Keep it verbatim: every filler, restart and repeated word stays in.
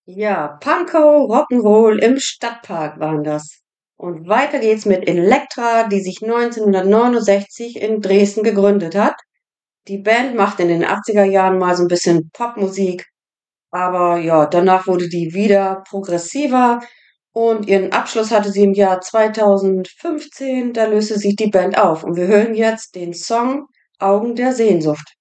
Ja, Pankow Rock'n'Roll im Stadtpark waren das. Und weiter geht's mit Elektra, die sich neunzehnhundertneunundsechzig in Dresden gegründet hat. Die Band macht in den achtziger Jahren mal so ein bisschen Popmusik, aber ja, danach wurde die wieder progressiver und ihren Abschluss hatte sie im Jahr zweitausendfünfzehn. Da löste sich die Band auf und wir hören jetzt den Song Augen der Sehnsucht.